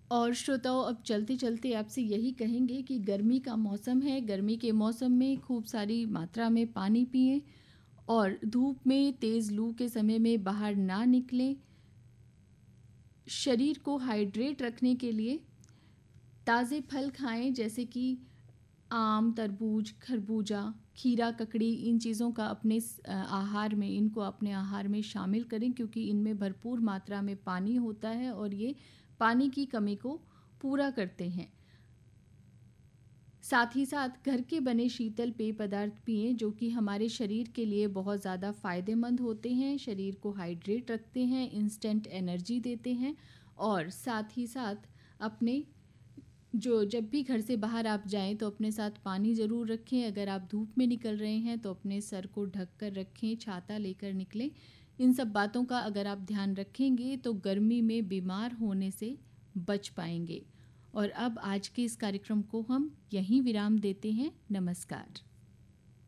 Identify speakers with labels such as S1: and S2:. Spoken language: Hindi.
S1: और श्रोताओं, अब चलते चलते आपसे यही कहेंगे कि गर्मी का मौसम है। गर्मी के मौसम में खूब सारी मात्रा में पानी पिएं और धूप में तेज़ लू के समय में बाहर ना निकलें। शरीर को हाइड्रेट रखने के लिए ताज़े फल खाएं, जैसे कि आम, तरबूज, खरबूजा, खीरा, ककड़ी। इन चीज़ों का इनको अपने आहार में शामिल करें, क्योंकि इनमें भरपूर मात्रा में पानी होता है और ये पानी की कमी को पूरा करते हैं। साथ ही साथ घर के बने शीतल पेय पदार्थ पिएं, जो कि हमारे शरीर के लिए बहुत ज़्यादा फ़ायदेमंद होते हैं, शरीर को हाइड्रेट रखते हैं, इंस्टेंट एनर्जी देते हैं। और साथ ही साथ अपने जब भी घर से बाहर आप जाएं तो अपने साथ पानी ज़रूर रखें। अगर आप धूप में निकल रहे हैं तो अपने सर को ढक कर रखें, छाता लेकर निकलें। इन सब बातों का अगर आप ध्यान रखेंगे तो गर्मी में बीमार होने से बच पाएंगे। और अब आज के इस कार्यक्रम को हम यहीं विराम देते हैं। नमस्कार।